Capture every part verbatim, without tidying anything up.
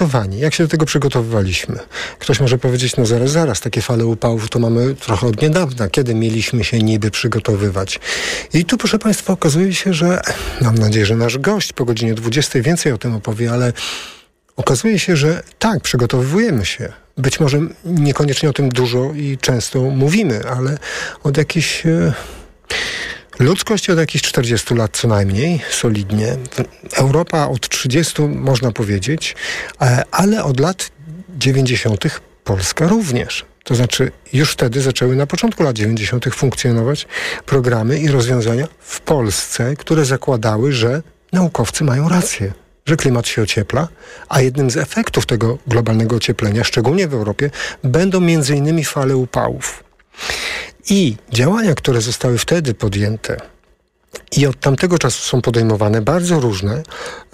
Jak się do tego przygotowywaliśmy? Ktoś może powiedzieć, no zaraz, zaraz, takie fale upałów to mamy trochę od niedawna. Kiedy mieliśmy się niby przygotowywać? I tu, proszę Państwa, okazuje się, że mam nadzieję, że nasz gość po godzinie dwudziestej więcej o tym opowie, ale okazuje się, że tak, przygotowujemy się. Być może niekoniecznie o tym dużo i często mówimy, ale od jakichś... E, Ludzkość od jakichś czterdziestu lat co najmniej, solidnie. Europa od trzydziestu, można powiedzieć, ale od lat dziewięćdziesiątych Polska również. To znaczy już wtedy zaczęły na początku lat dziewięćdziesiątych funkcjonować programy i rozwiązania w Polsce, które zakładały, że naukowcy mają rację, że klimat się ociepla, a jednym z efektów tego globalnego ocieplenia, szczególnie w Europie, będą między innymi fale upałów. I działania, które zostały wtedy podjęte i od tamtego czasu są podejmowane, bardzo różne,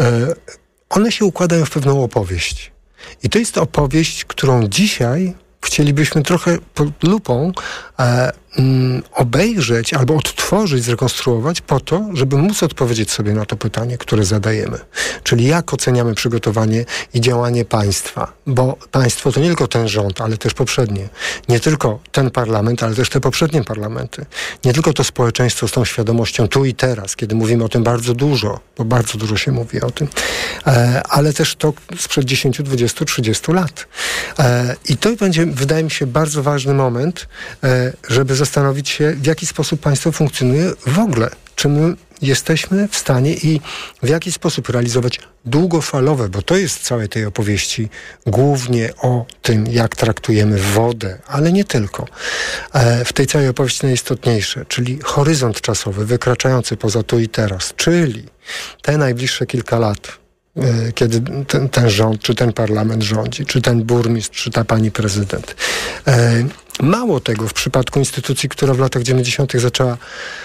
one się układają w pewną opowieść. I to jest opowieść, którą dzisiaj chcielibyśmy trochę pod lupą e, mm, obejrzeć albo odtworzyć, zrekonstruować po to, żeby móc odpowiedzieć sobie na to pytanie, które zadajemy. Czyli jak oceniamy przygotowanie i działanie państwa. Bo państwo to nie tylko ten rząd, ale też poprzednie. Nie tylko ten parlament, ale też te poprzednie parlamenty. Nie tylko to społeczeństwo z tą świadomością tu i teraz, kiedy mówimy o tym bardzo dużo, bo bardzo dużo się mówi o tym, e, ale też to sprzed dziesięć, dwadzieścia, trzydzieści lat. E, I to będzie, wydaje mi się, bardzo ważny moment, e, żeby zastanowić się, w jaki sposób państwo funkcjonuje w ogóle. Czy my jesteśmy w stanie i w jaki sposób realizować długofalowe, bo to jest całej tej opowieści, głównie o tym, jak traktujemy wodę, ale nie tylko. E, w tej całej opowieści najistotniejsze, czyli horyzont czasowy wykraczający poza tu i teraz, czyli te najbliższe kilka lat, e, kiedy ten, ten rząd, czy ten parlament rządzi, czy ten burmistrz, czy ta pani prezydent. E, mało tego, w przypadku instytucji, która w latach dziewięćdziesiątych zaczęła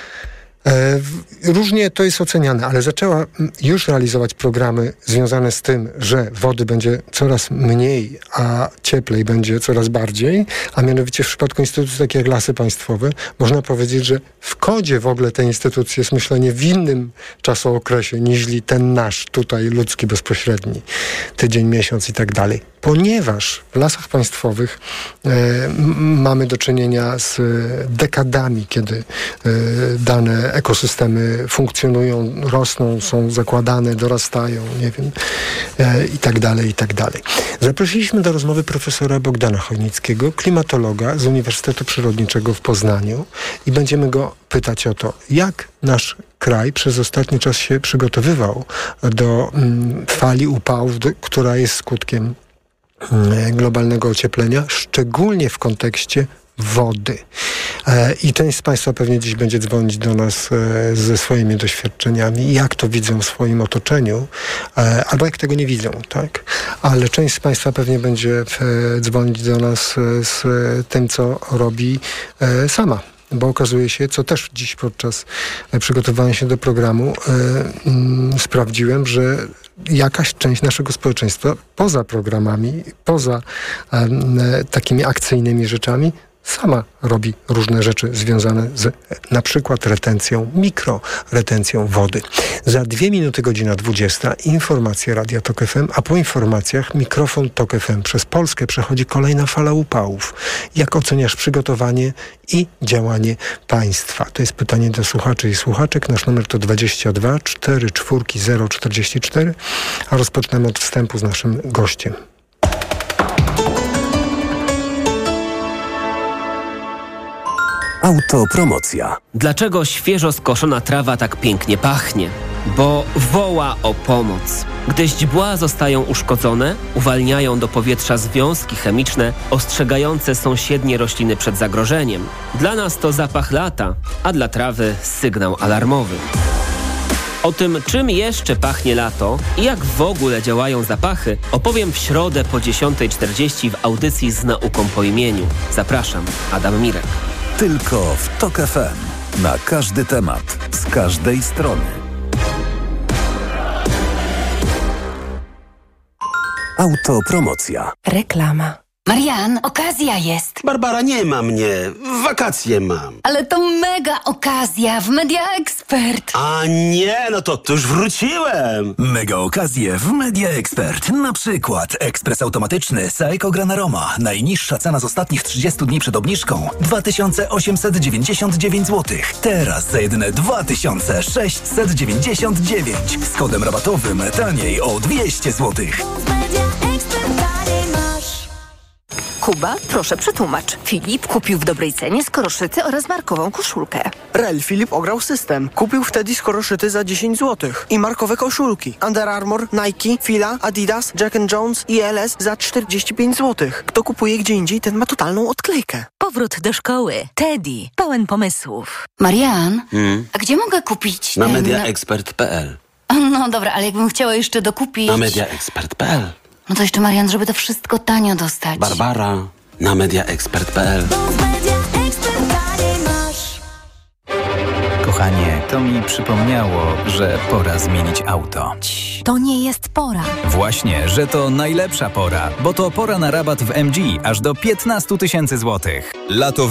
E, różnie to jest oceniane, ale zaczęła już realizować programy związane z tym, że wody będzie coraz mniej, a cieplej będzie coraz bardziej, a mianowicie w przypadku instytucji takich jak Lasy Państwowe można powiedzieć, że w kodzie w ogóle tej instytucji jest myślenie w innym czasookresie niż ten nasz, tutaj ludzki, bezpośredni, tydzień, miesiąc i tak dalej. Ponieważ w Lasach Państwowych e, m- mamy do czynienia z e, dekadami, kiedy e, dane ekosystemy funkcjonują, rosną, są zakładane, dorastają, nie wiem, e, i tak dalej, i tak dalej. Zaprosiliśmy do rozmowy profesora Bogdana Chojnickiego, klimatologa z Uniwersytetu Przyrodniczego w Poznaniu i będziemy go pytać o to, jak nasz kraj przez ostatni czas się przygotowywał do mm, fali upałów, do, która jest skutkiem globalnego ocieplenia, szczególnie w kontekście wody. E, I część z Państwa pewnie dziś będzie dzwonić do nas e, ze swoimi doświadczeniami, jak to widzą w swoim otoczeniu, e, albo jak tego nie widzą, tak? Ale część z Państwa pewnie będzie e, dzwonić do nas e, z e, tym, co robi e, sama. Bo okazuje się, co też dziś podczas przygotowania się do programu e, m, sprawdziłem, że jakaś część naszego społeczeństwa poza programami, poza e, takimi akcyjnymi rzeczami sama robi różne rzeczy związane z na przykład retencją, mikroretencją wody. Za dwie minuty godzina dwudziesta informacje Radia Tok F M, a po informacjach mikrofon Tok F M. Przez Polskę przechodzi kolejna fala upałów. Jak oceniasz przygotowanie i działanie państwa? To jest pytanie do słuchaczy i słuchaczek. Nasz numer to dwadzieścia dwa cztery cztery zero czterdzieści cztery, a rozpoczynamy od wstępu z naszym gościem. Autopromocja. Dlaczego świeżo skoszona trawa tak pięknie pachnie? Bo woła o pomoc. Gdy źdźbła zostają uszkodzone, uwalniają do powietrza związki chemiczne ostrzegające sąsiednie rośliny przed zagrożeniem. Dla nas to zapach lata, a dla trawy sygnał alarmowy. O tym, czym jeszcze pachnie lato i jak w ogóle działają zapachy, opowiem w środę po dziesiąta czterdzieści w audycji Z nauką po imieniu. Zapraszam, Adam Mirek. Tylko w Tok F M. Na każdy temat, z każdej strony. Autopromocja. Reklama. Marian, okazja jest. Barbara, nie ma mnie. Wakacje mam. Ale to mega okazja w Media Expert. A nie, no to, to już wróciłem. Mega okazje w Media Expert. Na przykład ekspres automatyczny Saeco Granaroma. Najniższa cena z ostatnich trzydziestu dni przed obniżką dwa tysiące osiemset dziewięćdziesiąt dziewięć złotych. Teraz za jedyne dwa tysiące sześćset dziewięćdziesiąt dziewięć. Z kodem rabatowym taniej o dwieście złotych. Kuba, proszę przetłumacz. Filip kupił w dobrej cenie skoroszyty oraz markową koszulkę. Rel Filip ograł system. Kupił wtedy skoroszyty za dziesięć złotych i markowe koszulki. Under Armour, Nike, Fila, Adidas, Jack and Jones i L S za czterdzieści pięć złotych. Kto kupuje gdzie indziej, ten ma totalną odklejkę. Powrót do szkoły. Teddy. Pełen pomysłów. Marian, Hmm? a gdzie mogę kupić Na ten... mediaexpert kropka p l. No dobra, ale jakbym chciała jeszcze dokupić... Na mediaexpert kropka p l. No to jeszcze, Marian, żeby to wszystko tanio dostać. Barbara, na mediaexpert kropka p l. Kochanie, to mi przypomniało, że pora zmienić auto. To nie jest pora. Właśnie, że to najlepsza pora, bo to pora na rabat w M G aż do piętnaście tysięcy złotych. Lato w